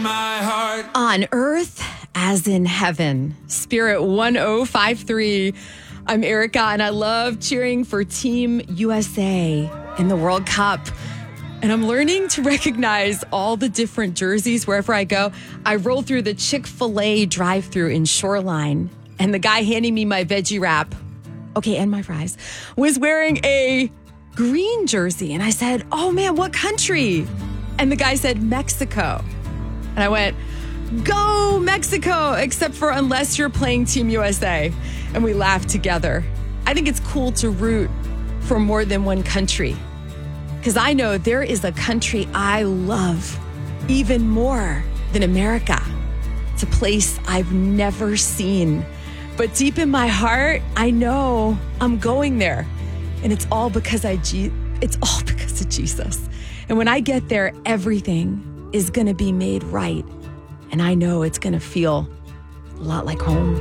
my heart. On earth as in heaven. Spirit 1053. I'm Erica, and I love cheering for Team USA in the World Cup. And I'm learning to recognize all the different jerseys wherever I go. I roll through the Chick-fil-A drive-thru in Shoreline, and the guy handing me my veggie wrap, and my fries, was wearing a green jersey. And I said, "Oh man, what country?" And the guy said, "Mexico." And I went, "Go Mexico, except for unless you're playing Team USA." And we laughed together. I think it's cool to root for more than one country, because I know there is a country I love even more than America. It's a place I've never seen. But deep in my heart, I know I'm going there. And it's all because of Jesus. And when I get there, everything is going to be made right. And I know it's going to feel a lot like home.